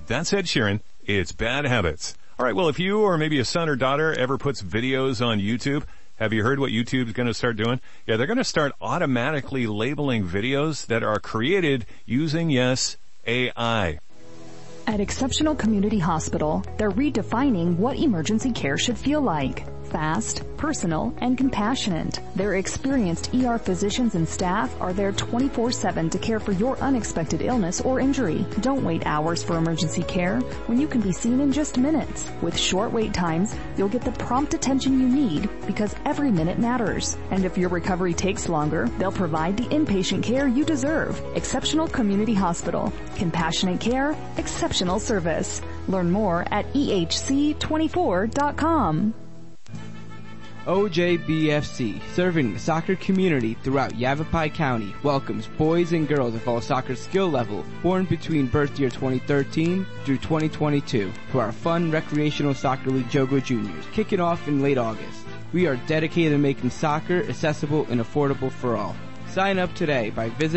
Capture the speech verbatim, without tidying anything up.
That's Ed Sheeran. It's Bad Habits. All right, well, if you or maybe a son or daughter ever puts videos on YouTube, have you heard what YouTube's going to start doing? Yeah, they're going to start automatically labeling videos that are created using, yes, A I. At Exceptional Community Hospital, they're redefining what emergency care should feel like. Fast, personal, and compassionate. Their experienced E R physicians and staff are there twenty-four seven to care for your unexpected illness or injury. Don't wait hours for emergency care when you can be seen in just minutes. With short wait times, you'll get the prompt attention you need because every minute matters. And if your recovery takes longer, they'll provide the inpatient care you deserve. Exceptional Community Hospital. Compassionate care, exceptional service. Learn more at E H C twenty-four dot com. O J B F C, serving the soccer community throughout Yavapai County, welcomes boys and girls of all soccer skill level born between birth year twenty thirteen through twenty twenty-two to our fun recreational soccer league Jogo Juniors, kicking off in late August. We are dedicated to making soccer accessible and affordable for all. Sign up today by visiting